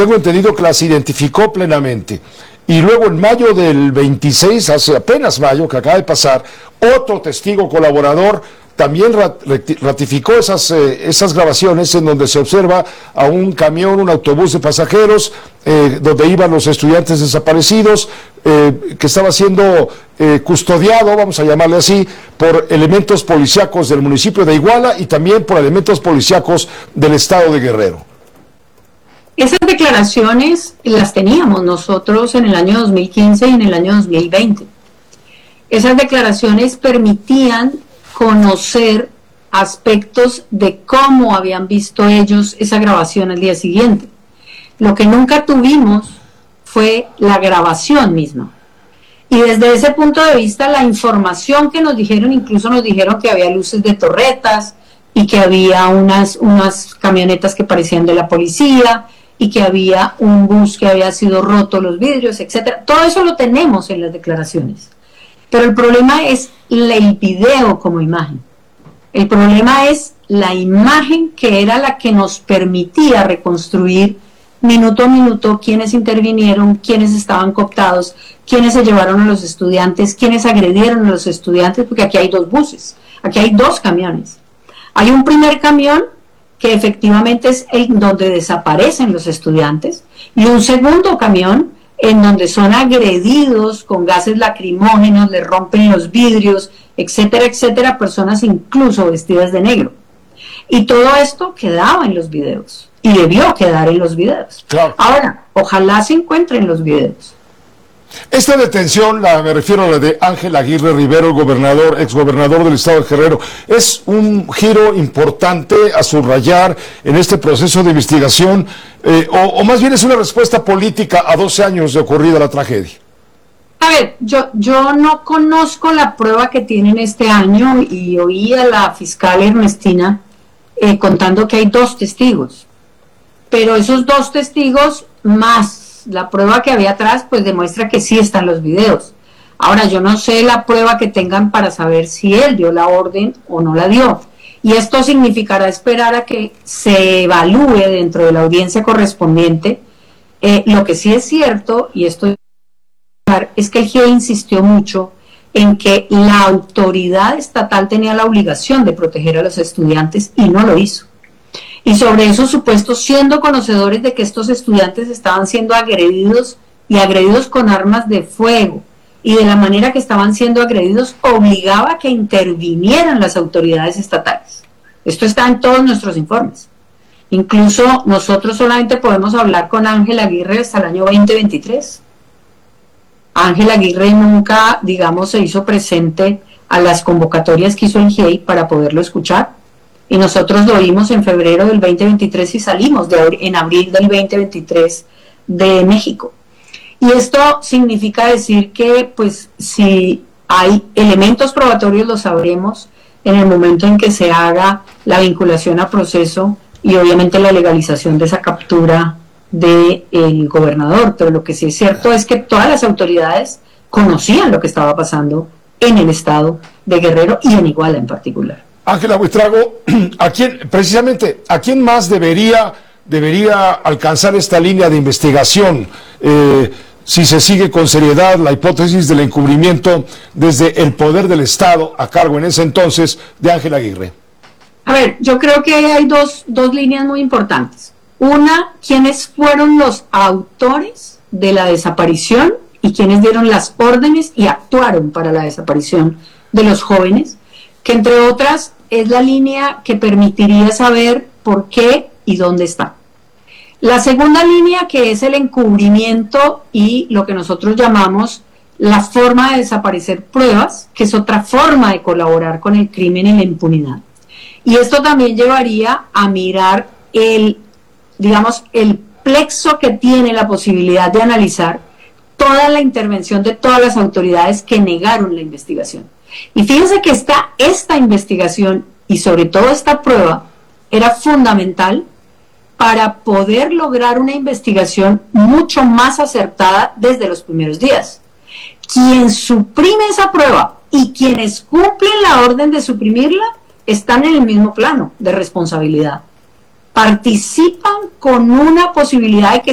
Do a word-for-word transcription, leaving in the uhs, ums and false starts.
tengo entendido que las identificó plenamente. Y luego en mayo del veintiséis, hace apenas mayo, que acaba de pasar, otro testigo colaborador también ratificó esas, eh, esas grabaciones en donde se observa a un camión, un autobús de pasajeros, eh, donde iban los estudiantes desaparecidos, eh, que estaba siendo eh, custodiado, vamos a llamarle así, por elementos policíacos del municipio de Iguala y también por elementos policíacos del estado de Guerrero. Esas declaraciones las teníamos nosotros en el año dos mil quince y en el año dos mil veinte. Esas declaraciones permitían conocer aspectos de cómo habían visto ellos esa grabación al día siguiente. Lo que nunca tuvimos fue la grabación misma. Y desde ese punto de vista, la información que nos dijeron, incluso nos dijeron que había luces de torretas y que había unas, unas camionetas que parecían de la policía y que había un bus que había sido roto los vidrios, etcétera. Todo eso lo tenemos en las declaraciones. Pero el problema es el video como imagen. El problema es la imagen que era la que nos permitía reconstruir minuto a minuto quiénes intervinieron, quiénes estaban cooptados, quiénes se llevaron a los estudiantes, quiénes agredieron a los estudiantes, porque aquí hay dos buses, aquí hay dos camiones. Hay un primer camión que efectivamente es el donde desaparecen los estudiantes y un segundo camión en donde son agredidos con gases lacrimógenos, les rompen los vidrios, etcétera, etcétera, personas incluso vestidas de negro. Y todo esto quedaba en los videos, y debió quedar en los videos. Claro. Ahora, ojalá se encuentren los videos. Esta detención, la, me refiero a la de Ángel Aguirre Rivero, el gobernador, exgobernador del estado de Guerrero, es un giro importante a subrayar en este proceso de investigación, eh, o, o más bien es una respuesta política a doce años de ocurrida la tragedia. A ver, yo, yo no conozco la prueba que tienen este año y oí a la fiscal Ernestina eh, contando que hay dos testigos, pero esos dos testigos más la prueba que había atrás, pues demuestra que sí están los videos. Ahora, yo no sé la prueba que tengan para saber si él dio la orden o no la dio. Y esto significará esperar a que se evalúe dentro de la audiencia correspondiente. Eh, lo que sí es cierto, y esto es que el G I E insistió mucho en que la autoridad estatal tenía la obligación de proteger a los estudiantes y no lo hizo. Y sobre esos supuestos, siendo conocedores de que estos estudiantes estaban siendo agredidos y agredidos con armas de fuego, y de la manera que estaban siendo agredidos, obligaba a que intervinieran las autoridades estatales. Esto está en todos nuestros informes. Incluso nosotros solamente podemos hablar con Ángel Aguirre hasta el año veinte veintitrés. Ángel Aguirre nunca, digamos, se hizo presente a las convocatorias que hizo el G I E I para poderlo escuchar. Y nosotros lo vimos en febrero del veinte veintitrés y salimos de, en abril del veinte veintitrés de México. Y esto significa decir que, pues, si hay elementos probatorios, lo sabremos en el momento en que se haga la vinculación a proceso y obviamente la legalización de esa captura del gobernador. Pero lo que sí es cierto es que todas las autoridades conocían lo que estaba pasando en el estado de Guerrero y en Iguala en particular. Ángela Buitrago, ¿a quién, precisamente, a quién más debería, debería alcanzar esta línea de investigación eh, si se sigue con seriedad la hipótesis del encubrimiento desde el poder del Estado a cargo en ese entonces de Ángel Aguirre? A ver, yo creo que hay dos, dos líneas muy importantes. Una, ¿quiénes fueron los autores de la desaparición y quiénes dieron las órdenes y actuaron para la desaparición de los jóvenes? Que entre otras es la línea que permitiría saber por qué y dónde está. La segunda línea, que es el encubrimiento y lo que nosotros llamamos la forma de desaparecer pruebas, que es otra forma de colaborar con el crimen y la impunidad. Y esto también llevaría a mirar el, digamos, el plexo que tiene la posibilidad de analizar toda la intervención de todas las autoridades que negaron la investigación. Y fíjense que esta, esta investigación y sobre todo esta prueba era fundamental para poder lograr una investigación mucho más acertada desde los primeros días. Quien suprime esa prueba y quienes cumplen la orden de suprimirla están en el mismo plano de responsabilidad. Participan con una posibilidad de que